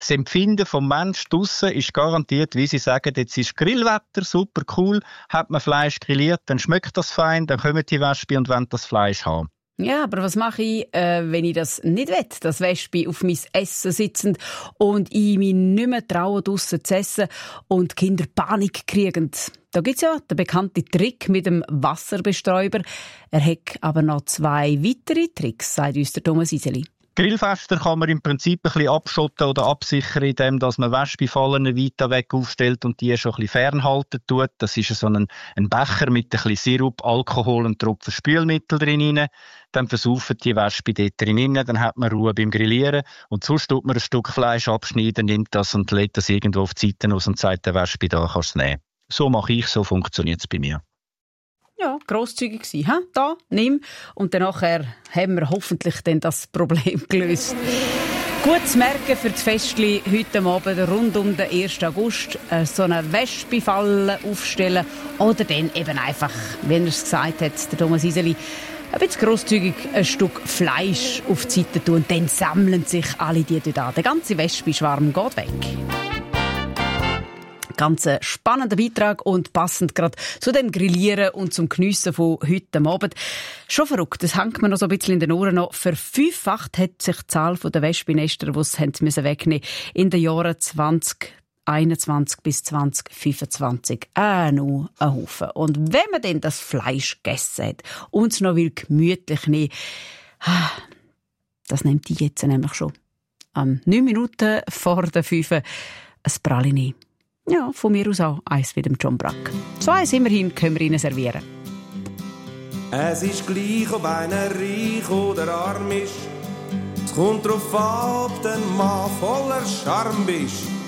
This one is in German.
Das Empfinden vom Menschen draussen ist garantiert, wie sie sagen, jetzt ist Grillwetter, super cool, hat man Fleisch grilliert, dann schmeckt das fein, dann kommen die Wespen und wollen das Fleisch haben. Ja, aber was mache ich, wenn ich das nicht will, dass Wespen auf mein Essen sitzen und ich mich nicht mehr traue, draussen zu essen und die Kinder Panik kriegen? Da gibt's ja den bekannten Trick mit dem Wasserbestäuber. Er hat aber noch 2 weitere Tricks, sagt uns der Thomas Iseli. Grillfester kann man im Prinzip ein bisschen abschotten oder absichern, indem dass man Wespenfallen weiter weg aufstellt und die schon ein bisschen fernhalten tut. Das ist so ein Becher mit ein bisschen Sirup, Alkohol und Tropfen Spülmittel drin. Dann versaufen die Wespen dort drin, dann hat man Ruhe beim Grillieren. Und sonst tut man ein Stück Fleisch abschneiden, nimmt das und legt das irgendwo auf die Seite aus und sagt der Wespe, da kannst du es nehmen. So mache ich, so funktioniert es bei mir. Ja, grosszügig sein. Ha? Da, nimm. Und dann nachher haben wir hoffentlich dann das Problem gelöst. Gut zu merken für das Festli heute Abend rund um den 1. August. So eine Wespenfalle aufstellen. Oder dann eben einfach, wenn er es gesagt hat, der Thomas Iseli, ein bisschen grosszügig ein Stück Fleisch auf die Seite tun. Und dann sammeln sich alle die dort an. Der ganze Wespenschwarm geht weg. Ganz spannender Beitrag und passend gerade zu dem Grillieren und zum Geniessen von heute Abend. Schon verrückt, das hängt mir noch so ein bisschen in den Ohren noch. Verfünffacht hat sich die Zahl der Wespennester, die es wegnehmen mussten, in den Jahren 2021 bis 2025. Nur ein Haufen. Und wenn man dann das Fleisch gegessen hat und es noch gemütlich nehmen, das nimmt die jetzt nämlich schon. 9 Minuten vor der 5 ein Praline. Ja, von mir aus auch eins mit dem John Brack. 2 immerhin können wir Ihnen servieren. Es ist gleich, ob einer reich oder arm ist. Es kommt drauf an, ob du ein Mann voller Charme bist.